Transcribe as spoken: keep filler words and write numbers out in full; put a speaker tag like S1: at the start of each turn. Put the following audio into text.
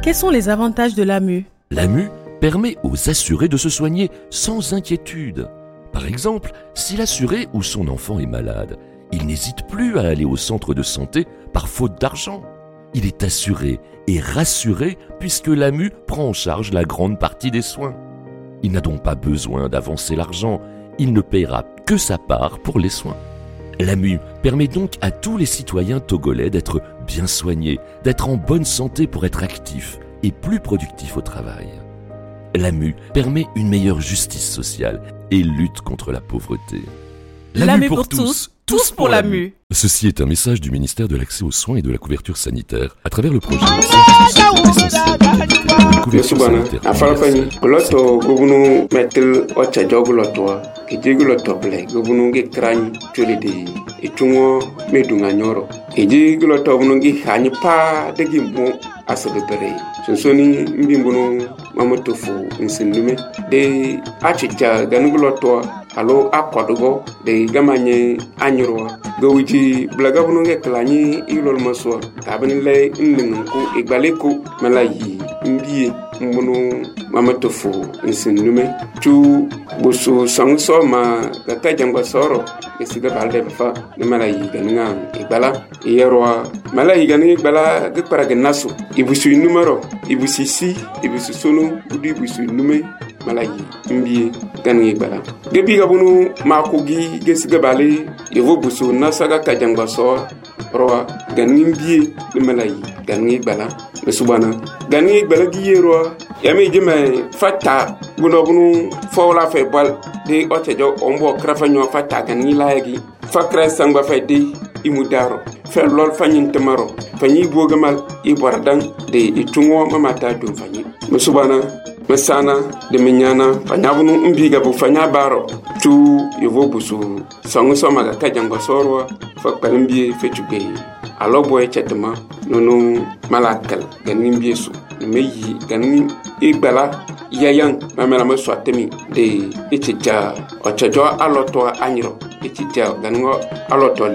S1: Quels sont les avantages de l'A M U ?
S2: L'A M U permet aux assurés de se soigner sans inquiétude. Par exemple, si l'assuré ou son enfant est malade, il n'hésite plus à aller au centre de santé par faute d'argent. Il est assuré et rassuré puisque l'A M U prend en charge la grande partie des soins. Il n'a donc pas besoin d'avancer l'argent, il ne paiera que sa part pour les soins. L'A M U permet donc à tous les citoyens togolais d'être bien soignés, d'être en bonne santé pour être actifs et plus productifs au travail. L'A M U permet une meilleure justice sociale et lutte contre la pauvreté.
S1: L'A M U pour tous, tous pour l'A M U.
S2: Ceci est un message du ministère de l'Accès aux soins et de la couverture sanitaire à travers le projet Services essentiels de couverture sanitaire.
S3: Afalafani, loto gubunu metel ocha joguloto, ejiguloto ble, gubunu ge krany chulidi, itungo medunga nyoro. Ejiguloto bunu gi hanyi pa degi mo asabere. Sonsoni mbimbuno mamotofu nsindume de achicha ganuguloto alo akodugo de gamanye anyoro gawiji blagabunu ge klani ilol maswa kabani le ndengu igbaleko malayi mbiye mbunu mamatofu nsindume tu busu sangso ma gata jangwa soro esiga balde fa ne malayi ganinga igbala yerwa malayi ganinga igbala ge paraga naso ibusu numero ibusi si ibusu sonu budi ibusu nume malayi mbiye ganinga igbala gebi gabunu makogi gesiga bale yevo busu nasaga kajangwa so roa ganimbiye ne malayi ganinga igbala mesubana ganinga igbala giyero yami jeme fata buno bunu fawla fe bal de otejo ombo krafanyo fata ganila yagi fakra sangba fe de imudaro fe lol fanyin temaro fanyi bogamal ibordan de itungo mamata dum fanyi mesubana mesana de menyana fanyabunu mbiga bu fanya baro tu yevo busu sangu soma ga kajango sorwa fakpalimbi fetuge alo boy chetma nono malakal ganimbi su meyi ganim igbala yayan mamela me swatemi de etija ochajo aloto anyiro etija ganwo aloto